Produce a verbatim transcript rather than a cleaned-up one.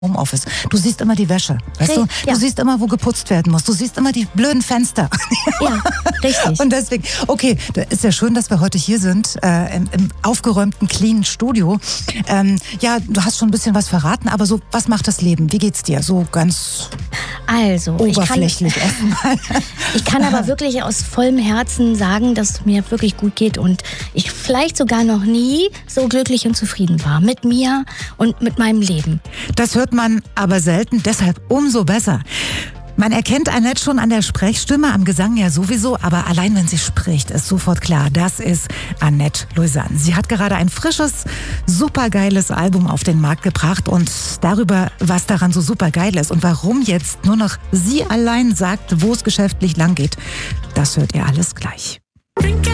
Homeoffice. Du siehst immer die Wäsche, weißt du? Ja. Du siehst immer, wo geputzt werden muss. Du siehst immer die blöden Fenster. Ja, richtig. Und deswegen, okay, ist ja schön, dass wir heute hier sind, äh, im, im aufgeräumten, cleanen Studio. Ähm, ja, du hast schon ein bisschen was verraten, aber so, was macht das Leben? Wie geht's dir? So ganz also, oberflächlich ich kann, ich kann aber wirklich aus vollem Herzen sagen, dass es mir wirklich gut geht und ich vielleicht sogar noch nie so glücklich und zufrieden war mit mir und mit meinem Leben. Das hört man aber selten, deshalb umso besser. Man erkennt Annette schon an der Sprechstimme, am Gesang ja sowieso, aber allein wenn sie spricht, ist sofort klar, das ist Annette Lausanne. Sie hat gerade ein frisches, supergeiles Album auf den Markt gebracht und darüber, was daran so supergeil ist und warum jetzt nur noch sie allein sagt, wo es geschäftlich lang geht, das hört ihr alles gleich.